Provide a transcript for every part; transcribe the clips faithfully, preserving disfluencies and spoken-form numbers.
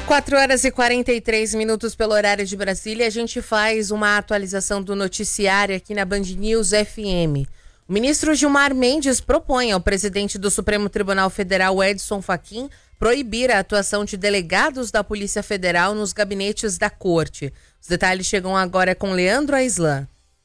quatro horas e quarenta e três minutos pelo horário de Brasília. A gente faz uma atualização do noticiário aqui na Band News F M. O ministro Gilmar Mendes propõe ao presidente do Supremo Tribunal Federal, Edson Fachin, proibir a atuação de delegados da Polícia Federal nos gabinetes da Corte. Os detalhes chegam agora com Leandro Aislan.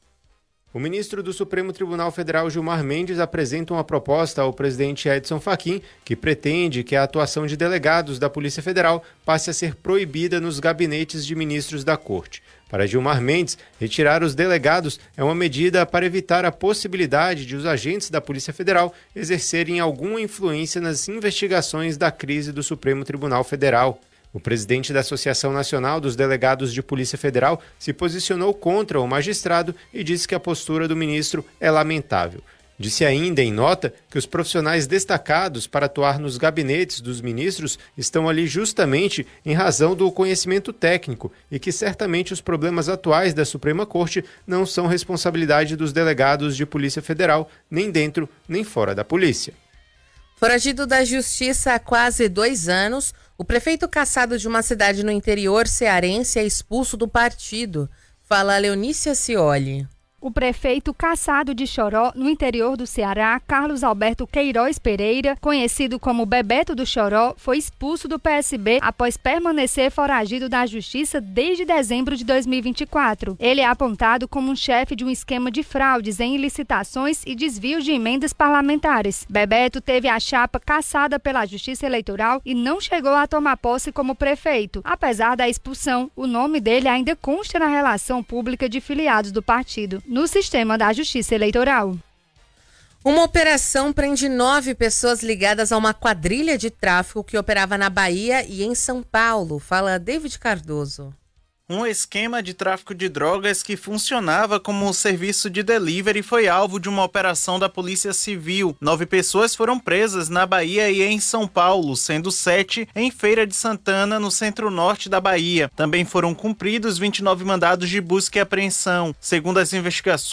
O ministro do Supremo Tribunal Federal, Gilmar Mendes, apresenta uma proposta ao presidente Edson Fachin, que pretende que a atuação de delegados da Polícia Federal passe a ser proibida nos gabinetes de ministros da Corte. Para Gilmar Mendes, retirar os delegados é uma medida para evitar a possibilidade de os agentes da Polícia Federal exercerem alguma influência nas investigações da crise do Supremo Tribunal Federal. O presidente da Associação Nacional dos Delegados de Polícia Federal se posicionou contra o magistrado e disse que a postura do ministro é lamentável. Disse ainda em nota que os profissionais destacados para atuar nos gabinetes dos ministros estão ali justamente em razão do conhecimento técnico e que certamente os problemas atuais da Suprema Corte não são responsabilidade dos delegados de Polícia Federal, nem dentro nem fora da polícia. Foragido da Justiça há quase dois anos, o prefeito cassado de uma cidade no interior cearense é expulso do partido. Fala Leonícia Cioli. O prefeito cassado de Choró, no interior do Ceará, Carlos Alberto Queiroz Pereira, conhecido como Bebeto do Choró, foi expulso do P S B após permanecer foragido da Justiça desde dezembro de dois mil e vinte e quatro. Ele é apontado como um chefe de um esquema de fraudes em licitações e desvios de emendas parlamentares. Bebeto teve a chapa cassada pela Justiça Eleitoral e não chegou a tomar posse como prefeito. Apesar da expulsão, o nome dele ainda consta na relação pública de filiados do partido no sistema da Justiça Eleitoral. Uma operação prende nove pessoas ligadas a uma quadrilha de tráfico que operava na Bahia e em São Paulo. Fala David Cardoso. Um esquema de tráfico de drogas que funcionava como um serviço de delivery foi alvo de uma operação da Polícia Civil. Nove pessoas foram presas na Bahia e em São Paulo, sendo sete em Feira de Santana, no centro-norte da Bahia. Também foram cumpridos vinte e nove mandados de busca e apreensão. Segundo as investigações,